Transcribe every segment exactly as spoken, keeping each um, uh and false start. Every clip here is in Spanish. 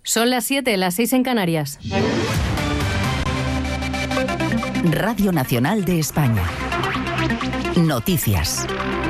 Son las siete, las seis en Canarias. Radio Nacional de España. Noticias.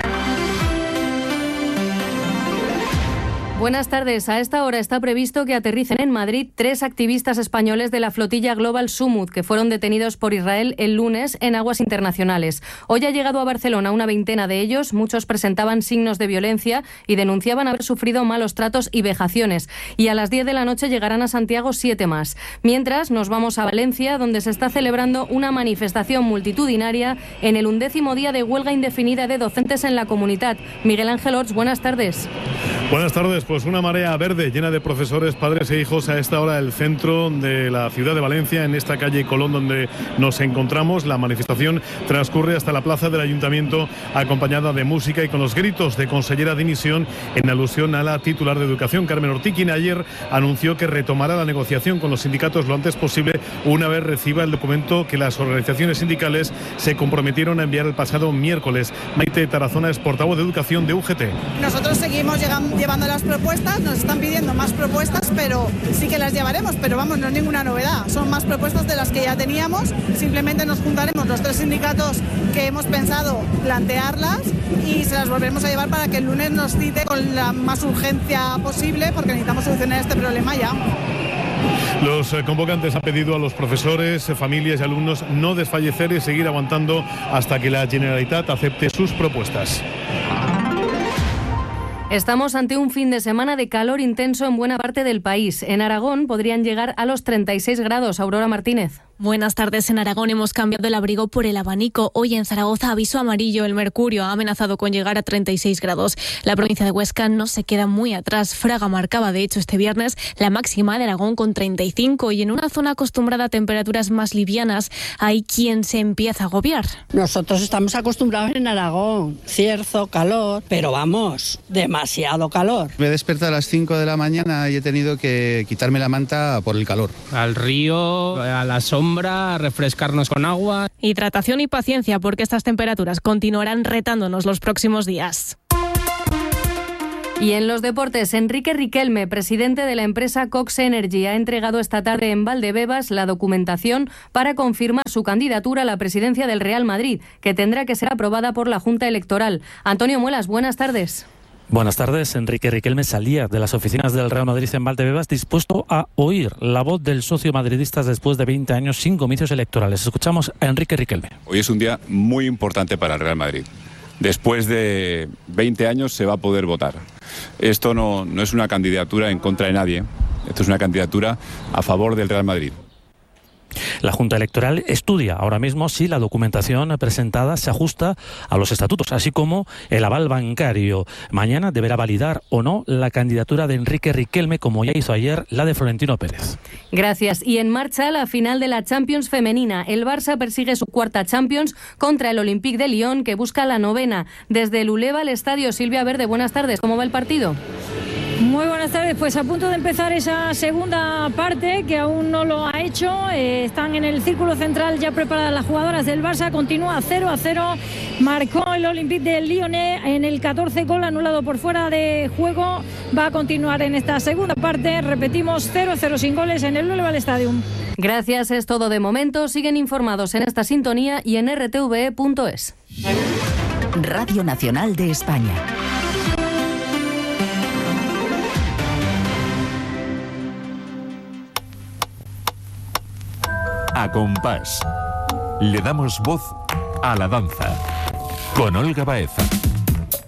Buenas tardes. A esta hora está previsto que aterricen en Madrid tres activistas españoles de la flotilla Global Sumut, que fueron detenidos por Israel el lunes en aguas internacionales. Hoy ha llegado a Barcelona una veintena de ellos. Muchos presentaban signos de violencia y denunciaban haber sufrido malos tratos y vejaciones. Y a las diez de la noche llegarán a Santiago siete más. Mientras, nos vamos a Valencia, donde se está celebrando una manifestación multitudinaria en el undécimo día de huelga indefinida de docentes en la comunidad. Miguel Ángel Orts, buenas tardes. Buenas tardes. Pues una marea verde llena de profesores, padres e hijos a esta hora del centro de la ciudad de Valencia, en esta calle Colón donde nos encontramos. La manifestación transcurre hasta la plaza del Ayuntamiento, acompañada de música y con los gritos de consellera dimisión en alusión a la titular de Educación, Carmen Ortí, quien ayer anunció que retomará la negociación con los sindicatos lo antes posible una vez reciba el documento que las organizaciones sindicales se comprometieron a enviar el pasado miércoles. Maite Tarazona es portavoz de Educación de U G T. Nosotros seguimos llegando, llevando las propuestas, nos están pidiendo más propuestas, pero sí que las llevaremos, pero vamos, no es ninguna novedad, son más propuestas de las que ya teníamos. Simplemente nos juntaremos los tres sindicatos que hemos pensado plantearlas y se las volveremos a llevar para que el lunes nos cite con la más urgencia posible, porque necesitamos solucionar este problema ya. Los convocantes han pedido a los profesores, familias y alumnos no desfallecer y seguir aguantando hasta que la Generalitat acepte sus propuestas. Estamos ante un fin de semana de calor intenso en buena parte del país. En Aragón podrían llegar a los treinta y seis grados. Aurora Martínez. Buenas tardes. En Aragón hemos cambiado el abrigo por el abanico. Hoy en Zaragoza, aviso amarillo. El mercurio ha amenazado con llegar a treinta y seis grados. La provincia de Huesca no se queda muy atrás. Fraga marcaba, de hecho, este viernes la máxima de Aragón con treinta y cinco, y en una zona acostumbrada a temperaturas más livianas hay quien se empieza a agobiar. Nosotros estamos acostumbrados en Aragón. Cierzo, calor, pero vamos, demasiado calor. Me he despertado a las cinco de la mañana y he tenido que quitarme la manta por el calor. Al río, a la sombra, a refrescarnos con agua. Hidratación y paciencia, porque estas temperaturas continuarán retándonos los próximos días. Y en los deportes, Enrique Riquelme, presidente de la empresa Cox Energy, ha entregado esta tarde en Valdebebas la documentación para confirmar su candidatura a la presidencia del Real Madrid, que tendrá que ser aprobada por la Junta Electoral. Antonio Muelas, buenas tardes. Buenas tardes. Enrique Riquelme salía de las oficinas del Real Madrid en Valdebebas dispuesto a oír la voz del socio madridista después de veinte años sin comicios electorales. Escuchamos a Enrique Riquelme. Hoy es un día muy importante para el Real Madrid. Después de veinte años se va a poder votar. Esto no, no es una candidatura en contra de nadie. Esto es una candidatura a favor del Real Madrid. La Junta Electoral estudia ahora mismo si la documentación presentada se ajusta a los estatutos, así como el aval bancario. Mañana deberá validar o no la candidatura de Enrique Riquelme, como ya hizo ayer la de Florentino Pérez. Gracias. Y en marcha la final de la Champions femenina. El Barça persigue su cuarta Champions contra el Olympique de Lyon, que busca la novena. Desde el Uleva al estadio, Silvia Verde, buenas tardes. ¿Cómo va el partido? Muy buenas tardes, pues a punto de empezar esa segunda parte, que aún no lo ha hecho. Eh, están en el círculo central ya preparadas las jugadoras del Barça. Continúa cero a cero. Marcó el Olympique de Lyon en el catorce, gol anulado por fuera de juego. Va a continuar en esta segunda parte. Repetimos, cero a cero sin goles en el Uleva Stadium. Gracias, es todo de momento. Siguen informados en esta sintonía y en r t v e punto es. Radio Nacional de España. A compás. Le damos voz a la danza. Con Olga Baeza.